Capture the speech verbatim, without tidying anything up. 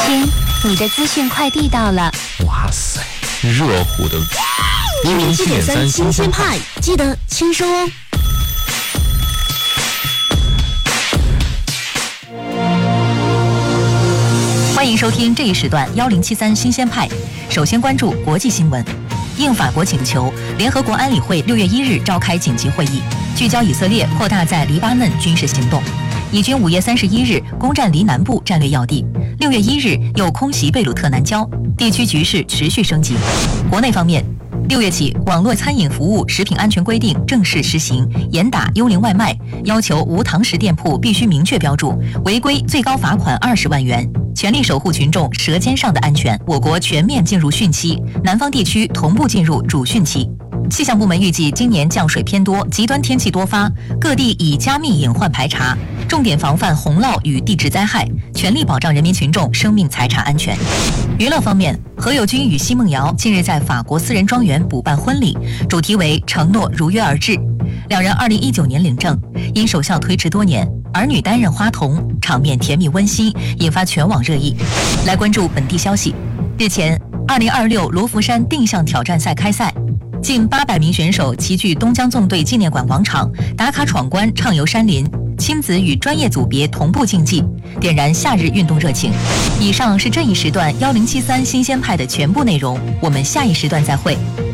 亲，你的资讯快递到了。 哇塞，热乎的一零七点三新鲜派，记得签收哦。 欢迎收听这一时段幺零七三新鲜派。首先关注国际新闻。应法国请求，联合国安理会六月一日召开紧急会议，聚焦以色列扩大在黎巴嫩军事行动。以军五月三十一日攻占黎南部战略要地，六月一日又空袭贝鲁特南郊，地区局势持续升级。国内方面，六月起，网络餐饮服务食品安全规定正式实行，严打幽灵外卖，要求无堂食店铺必须明确标注，违规最高罚款二十万元。全力守护群众舌尖上的安全。我国全面进入汛期，南方地区同步进入主汛期。气象部门预计今年降水偏多，极端天气多发，各地已加密隐患排查，重点防范洪涝与地质灾害，全力保障人民群众生命财产安全。娱乐方面，何猷君与奚梦瑶近日在法国私人庄园补办婚礼，主题为承诺如约而至。两人二零一九年领证，因守孝推迟多年，儿女担任花童，场面甜蜜温馨，引发全网热议。来关注本地消息。日前，二零二六罗浮山定向挑战赛开赛，近八百名选手齐聚东江纵队纪念馆广场，打卡闯关，畅游山林，亲子与专业组别同步竞技，点燃夏日运动热情。以上是这一时段幺零七三新鲜派的全部内容，我们下一时段再会。